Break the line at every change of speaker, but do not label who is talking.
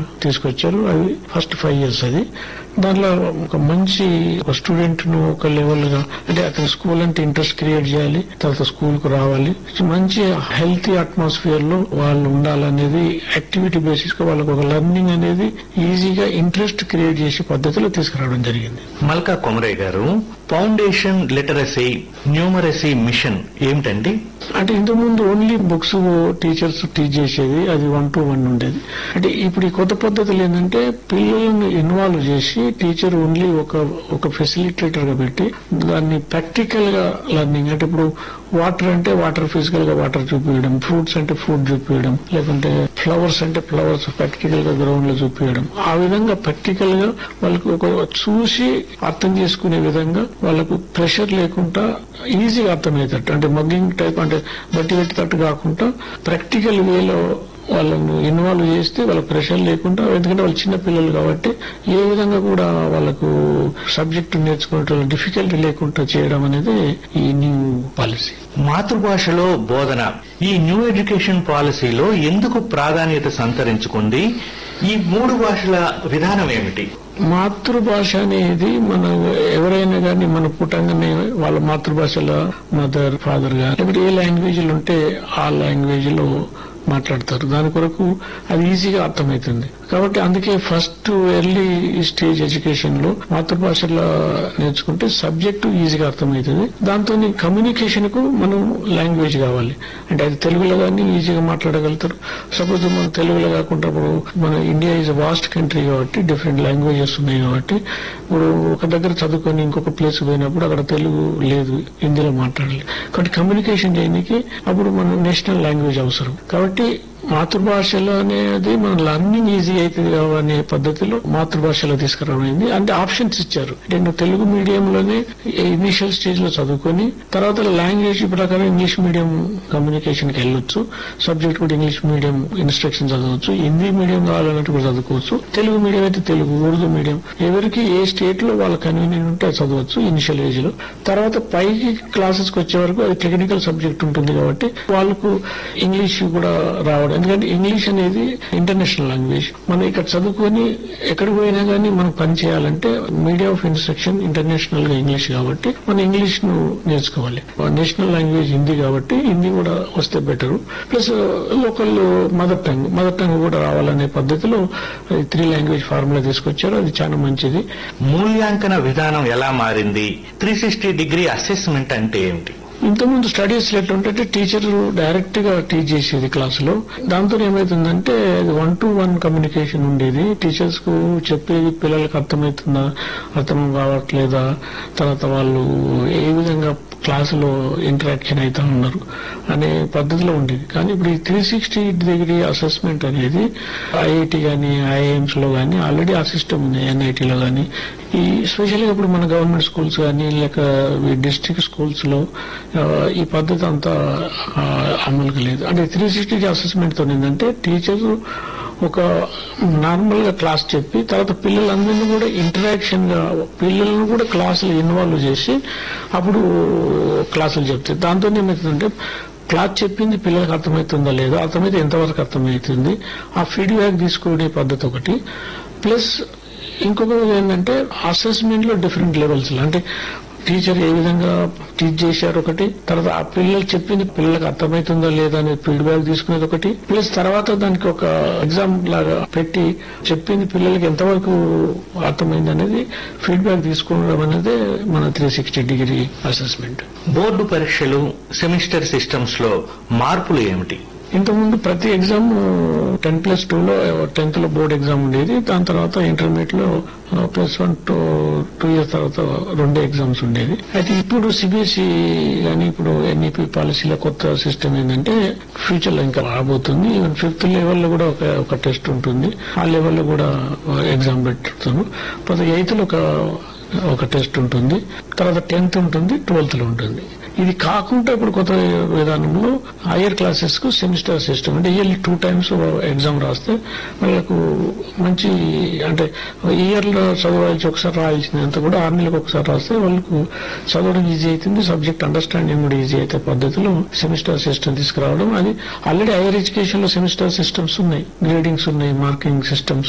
తీసుకొచ్చారు. అది first 5 years అది. దాంట్లో ఒక మంచి ఒక స్టూడెంట్ ను ఒక లెవెల్ గా అంటే అతని స్కూల్ అంటే ఇంట్రెస్ట్ క్రియేట్ చేయాలి, తర్వాత స్కూల్ కు రావాలి, మంచి హెల్తీ అట్మాస్ఫియర్ లో వాళ్ళు ఉండాలనేది యాక్టివిటీ బేసిస్ గా వాళ్ళకు ఒక లెర్నింగ్ అనేది ఈజీగా ఇంట్రెస్ట్ క్రియేట్ చేసే పద్ధతిలో తీసుకురావడం జరిగింది.
మల్కా కొమరయ్య గారు, ఫౌండేషన్ లిటరసీ న్యూమరసీ మిషన్ ఏమిటండి?
అంటే ఇంతకుముందు ఓన్లీ బుక్స్ టీచర్స్ టీచ్ చేసేది, అది 1-to-1 ఉండేది. అంటే ఇప్పుడు ఈ కొత్త పద్ధతులు ఏంటంటే పిల్లలను ఇన్వాల్వ్ చేసి టీచర్ ఓన్లీ ఒక ఫెసిలిటేటర్ గా పెట్టి దాన్ని ప్రాక్టికల్ గా లెర్నింగ్, అంటే ఇప్పుడు వాటర్ అంటే వాటర్ ఫిజికల్ గా వాటర్ చూపించడం, ఫ్రూట్స్ అంటే ఫ్రూట్ చూపించడం, లేకుంటే ఫ్లవర్స్ అంటే ఫ్లవర్స్ ప్రాక్టికల్ గా గ్రౌండ్ లో చూపించడం, ఆ విధంగా ప్రాక్టికల్ గా వాళ్ళకు ఒక చూసి అర్థం చేసుకునే విధంగా వాళ్ళకు ప్రెషర్ లేకుండా ఈజీగా అర్థమయ్యేటట్టు, అంటే మగ్గింగ్ టైప్ అంటే బట్టి పెట్టేటట్టు కాకుండా ప్రాక్టికల్ వేలో వాళ్ళను ఇన్వాల్వ్ చేస్తే వాళ్ళకి ప్రెషర్ లేకుండా, ఎందుకంటే వాళ్ళు చిన్న పిల్లలు కాబట్టి ఏ విధంగా కూడా వాళ్ళకు సబ్జెక్టు నేర్చుకునే డిఫికల్టీ లేకుండా చేయడం అనేది ఈ న్యూ పాలసీ.
మాతృభాషలో బోధన ఈ న్యూ ఎడ్యుకేషన్ పాలసీలో ఎందుకు ప్రాధాన్యత సంతరించుకుంది? ఈ 3 భాషల విధానం ఏమిటి?
మాతృభాష అనేది మన ఎవరైనా కానీ మన పుట్టంగానే వాళ్ళ మాతృభాషలో మదర్ ఫాదర్ గా లేకపోతే ఏ లాంగ్వేజ్ ఉంటే ఆ లాంగ్వేజ్ లో మాట్లాడతారు. దాని కొరకు అది ఈజీగా అర్థమవుతుంది. కాబట్టి అందుకే ఫస్ట్ ఎర్లీ స్టేజ్ ఎడ్యుకేషన్ లో మాతృభాషలో నేర్చుకుంటే సబ్జెక్టు ఈజీగా అర్థమవుతుంది. దాంతో కమ్యూనికేషన్ కు మనం లాంగ్వేజ్ కావాలి, అంటే అది తెలుగులో కానీ ఈజీగా మాట్లాడగలుగుతారు. సపోజ్ మనం తెలుగులో కాకుండా ఇప్పుడు మన ఇండియా ఈజ్ వాస్ట్ కంట్రీ కాబట్టి డిఫరెంట్ లాంగ్వేజెస్ ఉన్నాయి కాబట్టి ఇప్పుడు ఒక దగ్గర చదువుకొని ఇంకొక ప్లేస్ పోయినప్పుడు అక్కడ తెలుగు లేదు, హిందీలో మాట్లాడాలి. కాబట్టి కమ్యూనికేషన్ చేయడానికి అప్పుడు మన నేషనల్ లాంగ్వేజ్ అవసరం. కాబట్టి మాతృభాషలో అనేది మన లర్నింగ్ ఈజీ అవుతుంది అనే పద్ధతిలో మాతృభాషలో తీసుకురావడం. అంటే ఆప్షన్స్ ఇచ్చారు. నేను తెలుగు మీడియంలోనే ఇనిషియల్ స్టేజ్ లో చదువుకొని తర్వాత లాంగ్వేజ్ ప్రకారం ఇంగ్లీష్ మీడియం కమ్యూనికేషన్ కి వెళ్ళొచ్చు, సబ్జెక్ట్ కూడా ఇంగ్లీష్ మీడియం ఇన్స్ట్రక్షన్ చదవచ్చు, హిందీ మీడియం కావాలన్నట్టు కూడా చదువుకోవచ్చు, తెలుగు మీడియం అయితే తెలుగు, ఉర్దూ మీడియం ఎవరికి ఏ స్టేట్ లో వాళ్ళ కన్వీనియంట్ ఉంటే అది చదవచ్చు ఇనిషియల్ ఏజ్ లో. తర్వాత పైకి క్లాసెస్ కి వచ్చే వరకు అది టెక్నికల్ సబ్జెక్ట్ ఉంటుంది కాబట్టి వాళ్ళకు ఇంగ్లీష్ కూడా రావడం, ఎందుకంటే ఇంగ్లీష్ అనేది ఇంటర్నేషనల్ లాంగ్వేజ్. మనం ఇక్కడ చదువుకొని ఎక్కడికి పోయినా కానీ మనం పని చేయాలంటే మీడియా ఆఫ్ ఇన్స్ట్రక్షన్ ఇంటర్నేషనల్ గా ఇంగ్లీష్ కాబట్టి మనం ఇంగ్లీష్ ను నేర్చుకోవాలి. నేషనల్ లాంగ్వేజ్ హిందీ కాబట్టి హిందీ కూడా వస్తే better. Plus local mother tongue కూడా రావాలనే పద్ధతిలో 3 లాంగ్వేజ్ ఫార్ములా తీసుకొచ్చారు. అది చాలా మంచిది.
మూల్యాంకన విధానం ఎలా మారింది? 360 అసెస్మెంట్ అంటే ఏమిటి?
ఇంతకుముందు స్టడీస్ ఎట్లుంటే టీచర్ డైరెక్ట్ గా టీచ్ చేసేది క్లాసులో. దాంతో ఏమైతుందంటే 1-to-1 కమ్యూనికేషన్ ఉండేది. టీచర్స్ కు చెప్పేది పిల్లలకు అర్థమవుతుందా, అర్థం కావట్లేదా, తర్వాత వాళ్ళు ఏ విధంగా క్లాసులో ఇంటరాక్షన్ అవుతా ఉన్నారు అనే పద్ధతిలో ఉండేది. కానీ ఇప్పుడు ఈ 360 అసెస్మెంట్ అనేది ఐఐటి గానీ ఐఐఎంస్ లో గానీ ఆల్రెడీ ఆ సిస్టమ్ ఉంది. ఎన్ఐటీలో గానీ ఈ స్పెషల్గా ఇప్పుడు మన గవర్నమెంట్ స్కూల్స్ కానీ లేక డిస్ట్రిక్ట్ స్కూల్స్ లో ఈ పద్ధతి అంతా అమలుగా లేదు. అంటే 360 అసెస్మెంట్ తో ఏంటంటే టీచర్ ఒక నార్మల్ గా క్లాస్ చెప్పి తర్వాత పిల్లలందరినీ కూడా ఇంటరాక్షన్ గా పిల్లలను కూడా క్లాసులు ఇన్వాల్వ్ చేసి అప్పుడు క్లాసులు చెప్తాయి. దాంతో ఏమవుతుందంటే క్లాస్ చెప్పింది పిల్లలకు అర్థమవుతుందా లేదా, అర్థమైతే ఎంతవరకు అర్థమవుతుంది, ఆ ఫీడ్బ్యాక్ తీసుకునే పద్ధతి ఒకటి. ప్లస్ ఇంకొకటి ఏంటంటే అసెస్మెంట్ లో డిఫరెంట్ లెవెల్స్, అంటే టీచర్ ఏ విధంగా టీచ్ చేశారు ఒకటి, తర్వాత ఆ పిల్లలు చెప్పింది పిల్లలకు అర్థమవుతుందా లేదా అనే ఫీడ్బ్యాక్ తీసుకునేది ఒకటి, ప్లస్ తర్వాత దానికి ఒక ఎగ్జామ్ లాగా పెట్టి చెప్పింది పిల్లలకి ఎంతవరకు అర్థమైంది అనేది ఫీడ్బ్యాక్ తీసుకోవడం అనేది మన 360 అసెస్మెంట్.
బోర్డు పరీక్షలు సెమిస్టర్ సిస్టమ్స్ లో మార్పులు ఏమిటి?
ఇంతకుముందు ప్రతి ఎగ్జామ్ 10+2 లో 10th లో బోర్డ్ ఎగ్జామ్ ఉండేది. దాని తర్వాత ఇంటర్మీడియట్ లో +1 to 2 years తర్వాత 2 ఎగ్జామ్స్ ఉండేది. అయితే ఇప్పుడు సిబిఎస్ఈ కానీ ఇప్పుడు ఎన్ఈపీ పాలసీలో కొత్త సిస్టమ్ ఏంటంటే ఫ్యూచర్ లో ఇంకా రాబోతుంది. ఈవెన్ 5th లెవెల్ లో కూడా ఒక టెస్ట్ ఉంటుంది. ఆ లెవెల్లో కూడా ఎగ్జామ్ పెట్టుతాను. తర్వాత 8th లో ఒక టెస్ట్ ఉంటుంది. తర్వాత 10th ఉంటుంది, 12th లో ఉంటుంది. ఇది కాకుండా ఇప్పుడు కొత్త విధానంలో హైయర్ క్లాసెస్ కు సెమిస్టర్ సిస్టమ్, అంటే ఇయర్లీ 2 times ఎగ్జామ్ రాస్తే వాళ్ళకు మంచి, అంటే ఇయర్ లో చదవాల్సి ఒకసారి రాయాల్సినంత కూడా 6 నెలలకు ఒకసారి రాస్తే వాళ్ళకు చదవడం ఈజీ అవుతుంది, సబ్జెక్ట్ అండర్స్టాండింగ్ కూడా ఈజీ అయితే పద్ధతిలో సెమిస్టర్ సిస్టమ్ తీసుకురావడం. అది ఆల్రెడీ హైయర్ ఎడ్యుకేషన్ లో సెమిస్టర్ సిస్టమ్స్ ఉన్నాయి, గ్రేడింగ్స్ ఉన్నాయి, మార్కింగ్ సిస్టమ్స్